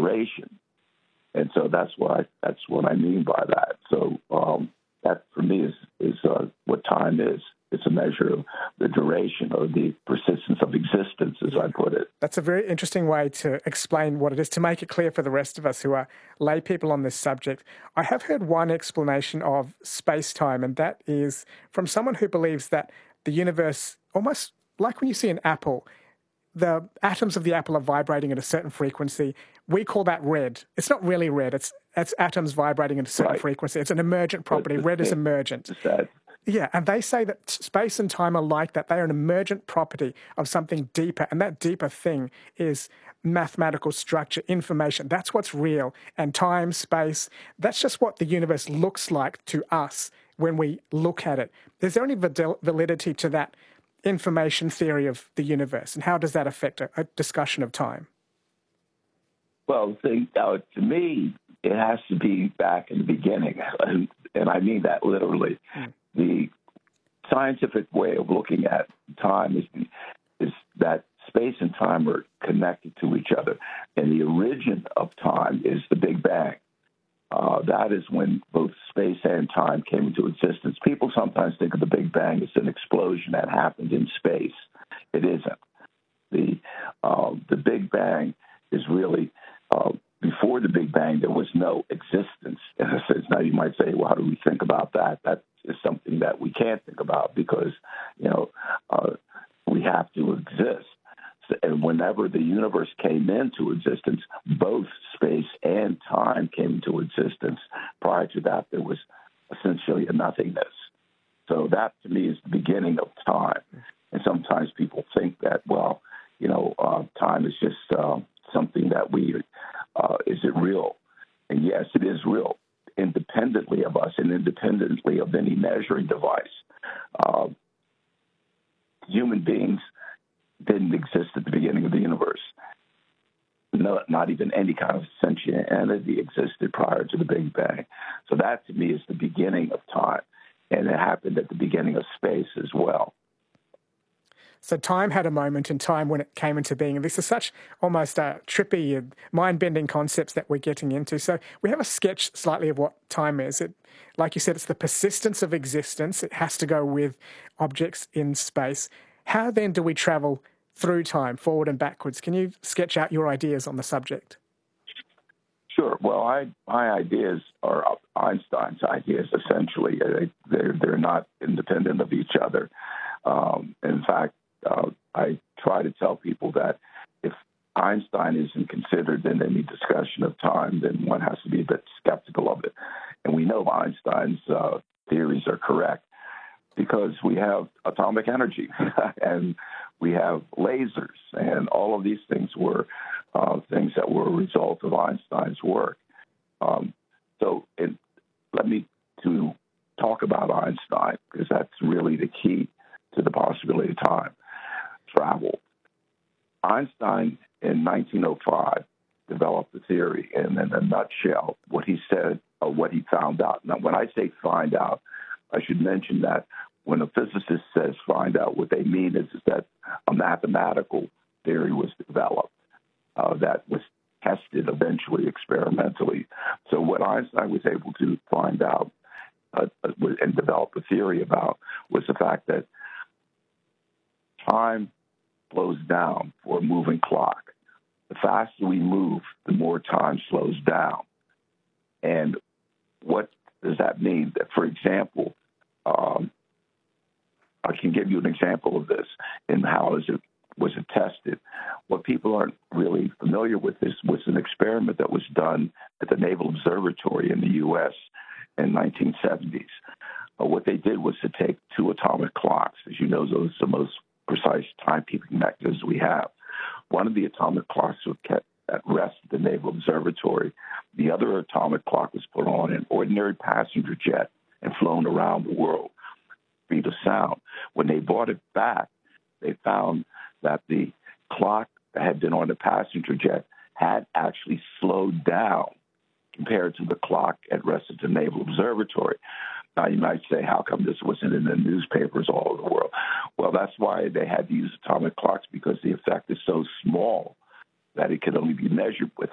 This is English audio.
duration. And so that's what I mean by that. So that for me is what time is. It's a measure of the duration or the persistence of existence, as I put it. That's a very interesting way to explain what it is, to make it clear for the rest of us who are lay people on this subject. I have heard one explanation of space-time, and that is from someone who believes that the universe, almost like when you see an apple, the atoms of the apple are vibrating at a certain frequency. We call that red. It's not really red. It's atoms vibrating at a certain frequency. It's an emergent property. Red is emergent. Yeah, and they say that space and time are like that. They are an emergent property of something deeper, and that deeper thing is mathematical structure, information. That's what's real. And time, space, that's just what the universe looks like to us when we look at it. Is there any validity to that information theory of the universe, and how does that affect a discussion of time? Well, to me, it has to be back in the beginning, and I mean that literally. The scientific way of looking at time is that space and time are connected to each other, and the origin of time is the Big Bang. That is when both space and time came into existence. People sometimes think of the Big Bang as an explosion that happened in space. It isn't. The Big Bang is really before the Big Bang, there was no existence. In a sense, now you might say, well, how do we think about that? That is something that we can't think about because, we have to exist. And whenever the universe came into existence, both space and time came into existence. Prior to that, there was essentially a nothingness. So that, to me, is the beginning of time. And sometimes people think that, time is just something that is it real? And yes, it is real, independently of us and independently of any measuring device. Human beings didn't exist at the beginning of the universe. No, not even any kind of sentient entity existed prior to the Big Bang. So that, to me, is the beginning of time. And it happened at the beginning of space as well. So time had a moment in time when it came into being. And this is such almost trippy, mind-bending concepts that we're getting into. So we have a sketch slightly of what time is. Like you said, it's the persistence of existence. It has to go with objects in space. How then do we travel through time, forward and backwards? Can you sketch out your ideas on the subject? Sure. Well, my ideas are Einstein's ideas, essentially. They're not independent of each other. In fact, I try to tell people that if Einstein isn't considered in any discussion of time, then one has to be a bit skeptical of it. And we know Einstein's theories are correct because we have atomic energy and we have lasers, and all of these things were things that were a result of Einstein's work. So let me to talk about Einstein, because that's really the key to the possibility of time travel. Einstein, in 1905, developed the theory, and in a nutshell, what he said, or what he found out. Now, when I say find out, I should mention that when a physicist says find out, what they mean is that a mathematical theory was developed that was tested eventually experimentally. So what Einstein was able to find out and develop a theory about was the fact that time slows down for a moving clock. The faster we move, the more time slows down. And what does that mean? That, for example, I can give you an example of this and how was it tested. What people aren't really familiar with was an experiment that was done at the Naval Observatory in the U.S. in 1970s. What they did was to take two atomic clocks. As you know, those are the most precise timekeeping mechanisms we have. One of the atomic clocks was kept at rest at the Naval Observatory. The other atomic clock was put on an ordinary passenger jet and flown around the world, speed of sound. When they brought it back, they found that the clock that had been on the passenger jet had actually slowed down compared to the clock at rest at the Naval Observatory. Now, you might say, how come this wasn't in the newspapers all over the world? Well, that's why they had to use atomic clocks, because the effect is so small that it could only be measured with